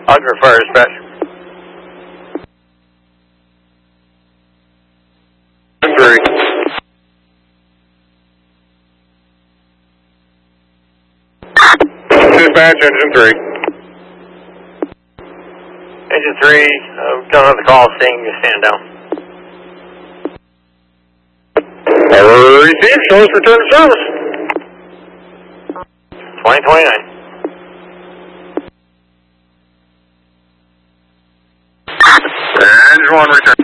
Ogden Fire Dispatch. Engine 3. Dispatch, Engine 3. Engine 3, don't have the call, seeing you stand down. Received, show us return to service. 2029. Engine 1, return.